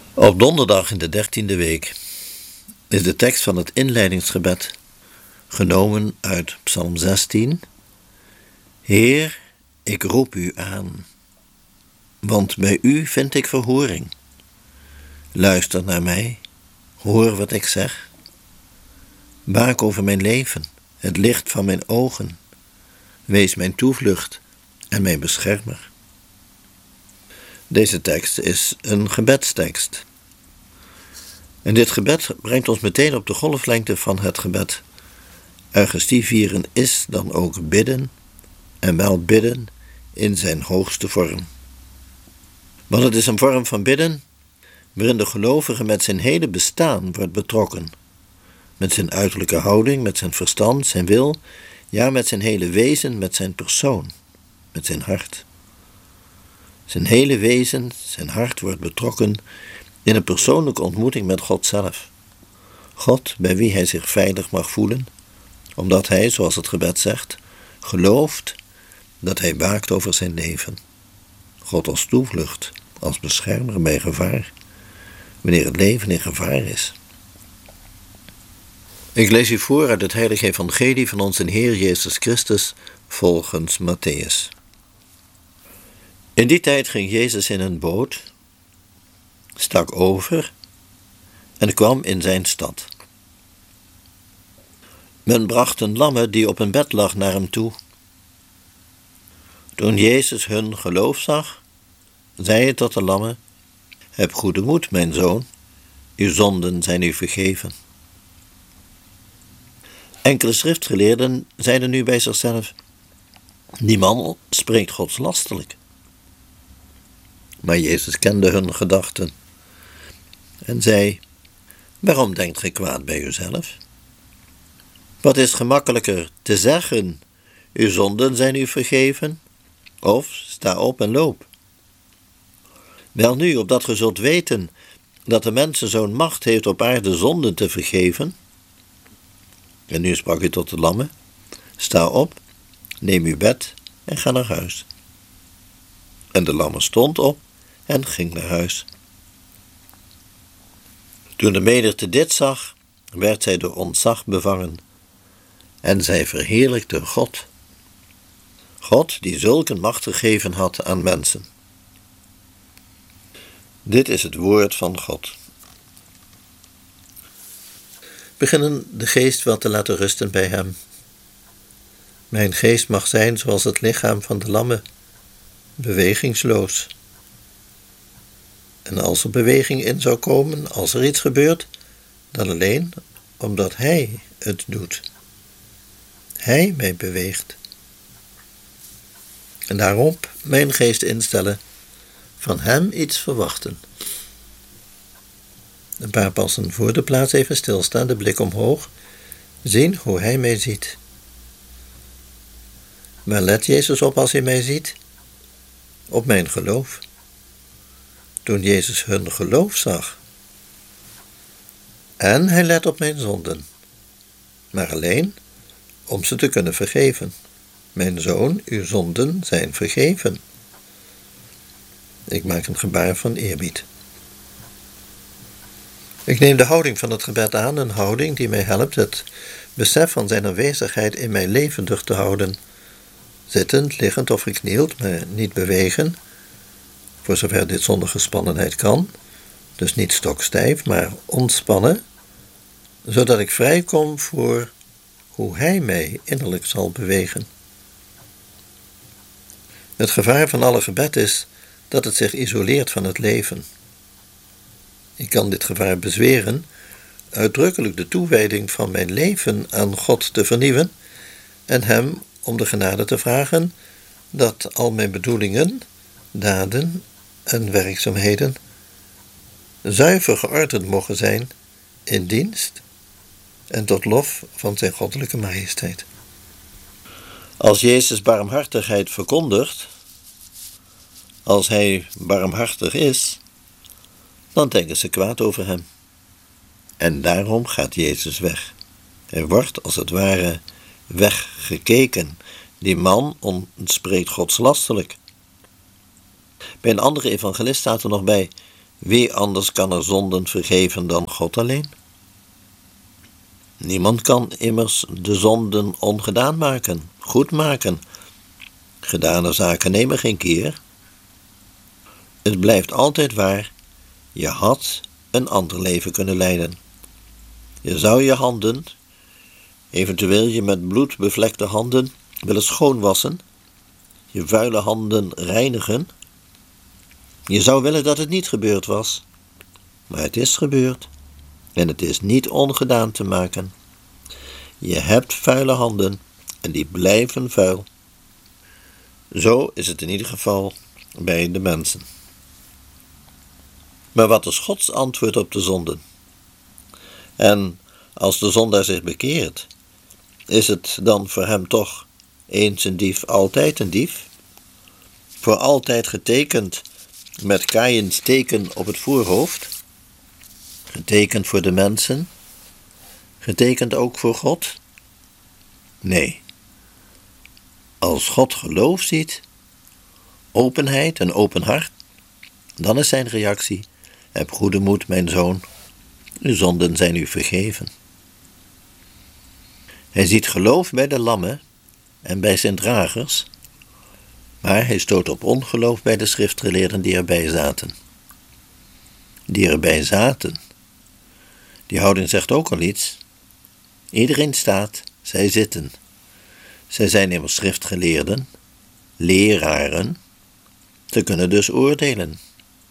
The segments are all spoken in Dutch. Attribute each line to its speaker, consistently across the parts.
Speaker 1: Op donderdag in de 13e week is de tekst van het inleidingsgebed genomen uit Psalm 16. Heer, ik roep u aan, want bij u vind ik verhoring. Luister naar mij, hoor wat ik zeg. Waak over mijn leven, het licht van mijn ogen. Wees mijn toevlucht en mijn beschermer. Deze tekst is een gebedstekst. En dit gebed brengt ons meteen op de golflengte van het gebed. Eucharistie vieren is dan ook bidden, en wel bidden in zijn hoogste vorm. Want het is een vorm van bidden waarin de gelovige met zijn hele bestaan wordt betrokken. Met zijn uiterlijke houding, met zijn verstand, zijn wil, ja, met zijn hele wezen, met zijn persoon, met zijn hart. Zijn hele wezen, zijn hart wordt betrokken in een persoonlijke ontmoeting met God zelf. God bij wie hij zich veilig mag voelen, omdat hij, zoals het gebed zegt, gelooft dat hij waakt over zijn leven. God als toevlucht, als beschermer bij gevaar, wanneer het leven in gevaar is. Ik lees u voor uit het heilige evangelie van onze Heer Jezus Christus volgens Matthäus. In die tijd ging Jezus in een boot, stak over en kwam in zijn stad. Men bracht een lamme die op een bed lag naar hem toe. Toen Jezus hun geloof zag, zei hij tot de lamme: heb goede moed, mijn zoon, uw zonden zijn u vergeven. Enkele schriftgeleerden zeiden nu bij zichzelf: die man spreekt godslastelijk. Maar Jezus kende hun gedachten en zei: waarom denkt gij kwaad bij uzelf? Wat is gemakkelijker te zeggen: uw zonden zijn u vergeven, of sta op en loop? Welnu, opdat ge zult weten dat de mensenzoon macht heeft op aarde zonden te vergeven. En nu sprak hij tot de lamme: sta op, neem uw bed en ga naar huis. En de lamme stond op en ging naar huis. Toen de menigte dit zag, werd zij door ontzag bevangen. En zij verheerlijkte God. God die zulke macht gegeven had aan mensen. Dit is het woord van God. Beginnen de geest wel te laten rusten bij hem. Mijn geest mag zijn zoals het lichaam van de lamme, bewegingsloos. En als er beweging in zou komen, als er iets gebeurt, dan alleen omdat hij het doet. Hij mij beweegt. En daarop mijn geest instellen, van hem iets verwachten. Een paar passen voor de plaats even stilstaan, de blik omhoog, zien hoe hij mij ziet. Waar let Jezus op als hij mij ziet? Op mijn geloof. Toen Jezus hun geloof zag. En hij let op mijn zonden, maar alleen om ze te kunnen vergeven. Mijn zoon, uw zonden zijn vergeven. Ik maak een gebaar van eerbied. Ik neem de houding van het gebed aan, een houding die mij helpt het besef van zijn aanwezigheid in mij levendig te houden. Zittend, liggend of geknield, maar niet bewegen, voor zover dit zonder gespannenheid kan, dus niet stokstijf, maar ontspannen, zodat ik vrijkom voor hoe hij mij innerlijk zal bewegen. Het gevaar van alle gebed is dat het zich isoleert van het leven. Ik kan dit gevaar bezweren, uitdrukkelijk de toewijding van mijn leven aan God te vernieuwen en hem om de genade te vragen dat al mijn bedoelingen, daden en werkzaamheden zuiver geordend mogen zijn in dienst en tot lof van zijn goddelijke majesteit. Als Jezus barmhartigheid verkondigt, als hij barmhartig is, dan denken ze kwaad over hem. En daarom gaat Jezus weg. Hij wordt als het ware weggekeken. Die man spreekt godslastelijk. Bij een andere evangelist staat er nog bij: Wie anders kan er zonden vergeven dan God alleen? Niemand kan immers de zonden ongedaan maken, goed maken. Gedane zaken nemen geen keer. Het blijft altijd waar, je had een ander leven kunnen leiden. Je zou je handen, eventueel je met bloed bevlekte handen, willen schoonwassen, je vuile handen reinigen. Je zou willen dat het niet gebeurd was, maar het is gebeurd en het is niet ongedaan te maken. Je hebt vuile handen en die blijven vuil. Zo is het in ieder geval bij de mensen. Maar wat is Gods antwoord op de zonden? En als de zondaar zich bekeert, is het dan voor hem toch eens een dief, altijd een dief? Voor altijd getekend met Kaïns teken op het voorhoofd? Getekend voor de mensen? Getekend ook voor God? Nee. Als God geloof ziet, openheid, een open hart, dan is zijn reactie: heb goede moed, mijn zoon, uw zonden zijn u vergeven. Hij ziet geloof bij de lammen en bij zijn dragers, maar hij stoot op ongeloof bij de schriftgeleerden die erbij zaten. Die erbij zaten. Die houding zegt ook al iets. Iedereen staat, zij zitten. Zij zijn immers schriftgeleerden, leraren. Ze kunnen dus oordelen.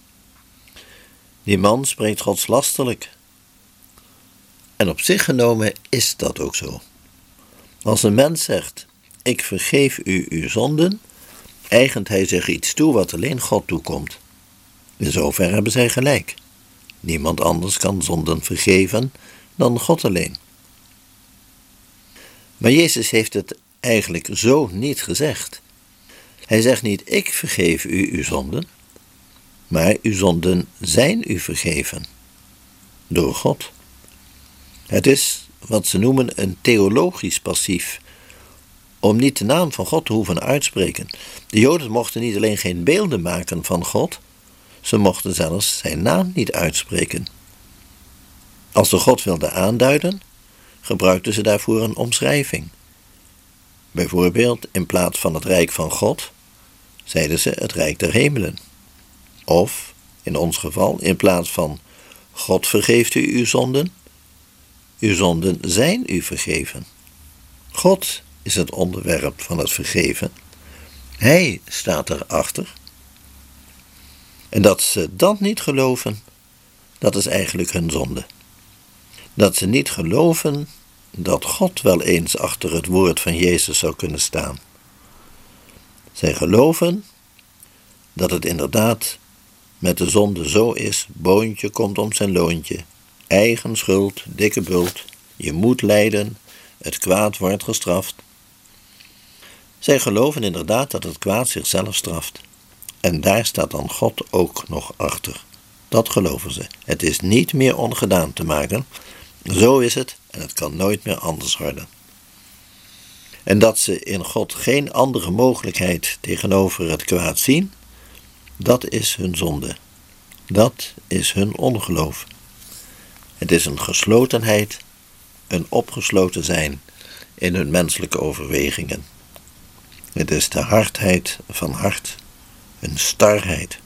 Speaker 1: Die man spreekt godslasterlijk. En op zich genomen is dat ook zo. Als een mens zegt, ik vergeef u uw zonden, eigent hij zich iets toe wat alleen God toekomt. In zover hebben zij gelijk. Niemand anders kan zonden vergeven dan God alleen. Maar Jezus heeft het eigenlijk zo niet gezegd. Hij zegt niet, ik vergeef u uw zonden, maar uw zonden zijn u vergeven. Door God. Het is wat ze noemen een theologisch passief, om niet de naam van God te hoeven uitspreken. De Joden mochten niet alleen geen beelden maken van God, ze mochten zelfs zijn naam niet uitspreken. Als ze God wilden aanduiden, gebruikten ze daarvoor een omschrijving. Bijvoorbeeld, in plaats van het rijk van God, zeiden ze het rijk der hemelen. Of, in ons geval, in plaats van God vergeeft u uw zonden zijn u vergeven. God is het onderwerp van het vergeven. Hij staat erachter. En dat ze dat niet geloven, dat is eigenlijk hun zonde. Dat ze niet geloven dat God wel eens achter het woord van Jezus zou kunnen staan. Zij geloven dat het inderdaad met de zonde zo is, boontje komt om zijn loontje, eigen schuld, dikke bult, je moet lijden, het kwaad wordt gestraft. Zij geloven inderdaad dat het kwaad zichzelf straft. En daar staat dan God ook nog achter. Dat geloven ze. Het is niet meer ongedaan te maken. Zo is het en het kan nooit meer anders worden. En dat ze in God geen andere mogelijkheid tegenover het kwaad zien, dat is hun zonde. Dat is hun ongeloof. Het is een geslotenheid, een opgesloten zijn in hun menselijke overwegingen. Het is de hardheid van hart, een starheid.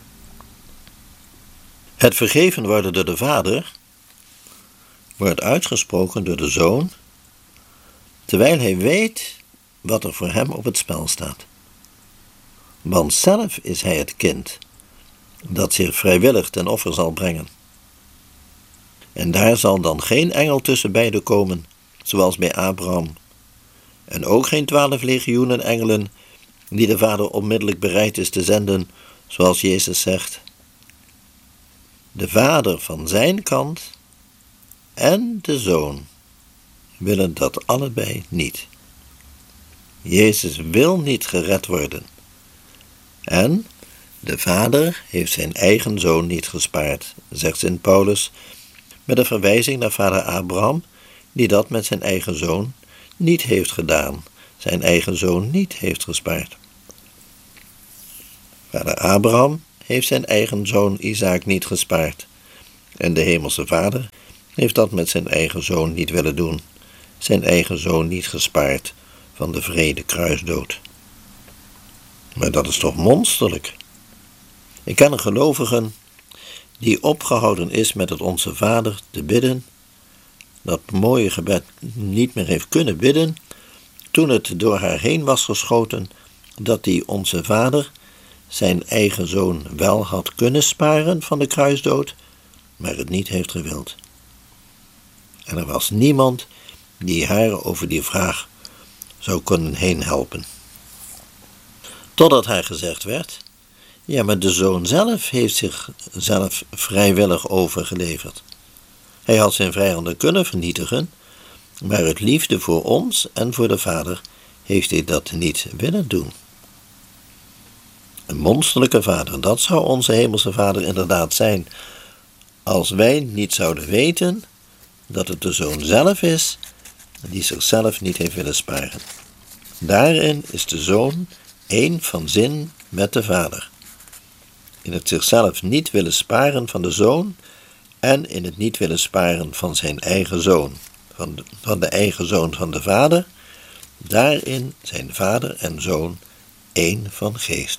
Speaker 1: Het vergeven worden door de Vader wordt uitgesproken door de Zoon, terwijl hij weet wat er voor hem op het spel staat. Want zelf is hij het kind dat zich vrijwillig ten offer zal brengen. En daar zal dan geen engel tussen beiden komen, zoals bij Abraham. En ook geen 12 legioenen engelen die de Vader onmiddellijk bereid is te zenden, zoals Jezus zegt. De Vader van zijn kant en de Zoon willen dat allebei niet. Jezus wil niet gered worden. En de Vader heeft zijn eigen Zoon niet gespaard, zegt Sint Paulus, met een verwijzing naar vader Abraham, die dat met zijn eigen zoon niet heeft gedaan, zijn eigen zoon niet heeft gespaard. Vader Abraham heeft zijn eigen zoon Isaak niet gespaard. En de hemelse Vader heeft dat met zijn eigen zoon niet willen doen. Zijn eigen zoon niet gespaard van de wrede kruisdood. Maar dat is toch monsterlijk? Ik ken een gelovige die opgehouden is met het Onze Vader te bidden, dat mooie gebed niet meer heeft kunnen bidden, toen het door haar heen was geschoten dat die Onze Vader zijn eigen zoon wel had kunnen sparen van de kruisdood, maar het niet heeft gewild. En er was niemand die haar over die vraag zou kunnen heen helpen. Totdat haar gezegd werd: ja, maar de zoon zelf heeft zichzelf vrijwillig overgeleverd. Hij had zijn vijanden kunnen vernietigen, maar uit liefde voor ons en voor de Vader heeft hij dat niet willen doen. Een monsterlijke Vader, dat zou onze hemelse Vader inderdaad zijn, als wij niet zouden weten dat het de zoon zelf is die zichzelf niet heeft willen sparen. Daarin is de zoon één van zin met de Vader. In het zichzelf niet willen sparen van de zoon en in het niet willen sparen van zijn eigen zoon, van de eigen zoon van de Vader, daarin zijn Vader en Zoon één van geest.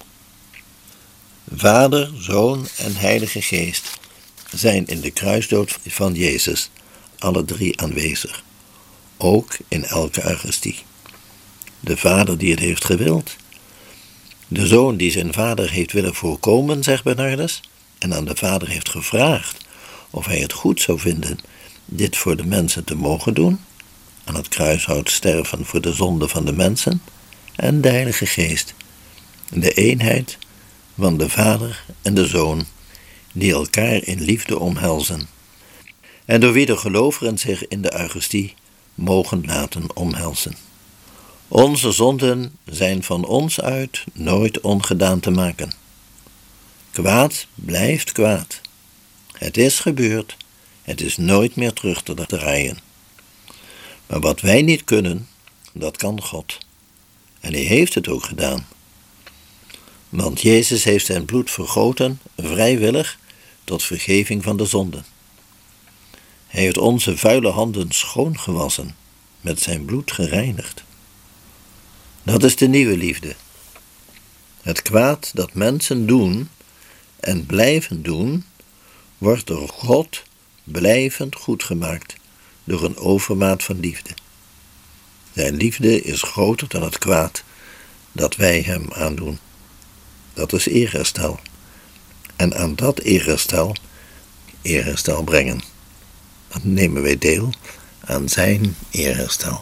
Speaker 1: Vader, Zoon en Heilige Geest zijn in de kruisdood van Jezus alle drie aanwezig, ook in elke Eucharistie. De Vader die het heeft gewild, de Zoon die zijn Vader heeft willen voorkomen, zegt Bernardus, en aan de Vader heeft gevraagd of hij het goed zou vinden dit voor de mensen te mogen doen, aan het kruishout sterven voor de zonde van de mensen, en de Heilige Geest, de eenheid van de Vader en de Zoon, die elkaar in liefde omhelzen, en door wie de gelovigen zich in de Eucharistie mogen laten omhelzen. Onze zonden zijn van ons uit nooit ongedaan te maken. Kwaad blijft kwaad. Het is gebeurd, het is nooit meer terug te draaien. Maar wat wij niet kunnen, dat kan God. En hij heeft het ook gedaan. Want Jezus heeft zijn bloed vergoten, vrijwillig, tot vergeving van de zonden. Hij heeft onze vuile handen schoongewassen, met zijn bloed gereinigd. Dat is de nieuwe liefde. Het kwaad dat mensen doen en blijven doen, wordt door God blijvend goedgemaakt door een overmaat van liefde. Zijn liefde is groter dan het kwaad dat wij hem aandoen. Dat is eerherstel. En aan dat eerherstel brengen. Dan nemen wij deel aan zijn eerherstel.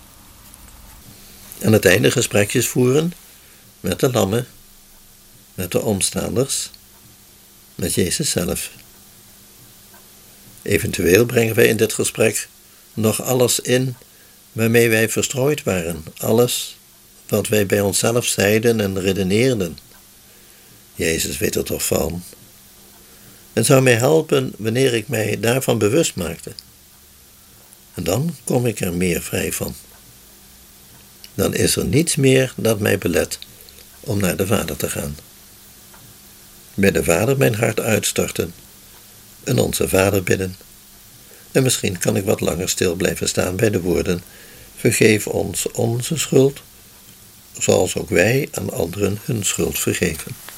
Speaker 1: Aan het einde gesprekjes voeren met de lammen, met de omstanders, met Jezus zelf. Eventueel brengen wij in dit gesprek nog alles in waarmee wij verstrooid waren, alles wat wij bij onszelf zeiden en redeneerden. Jezus weet er toch van. Het zou mij helpen wanneer ik mij daarvan bewust maakte. En dan kom ik er meer vrij van. Dan is er niets meer dat mij belet om naar de Vader te gaan. Bij de Vader mijn hart uitstorten, en Onze Vader bidden. En misschien kan ik wat langer stil blijven staan bij de woorden: vergeef ons onze schuld, zoals ook wij aan anderen hun schuld vergeven.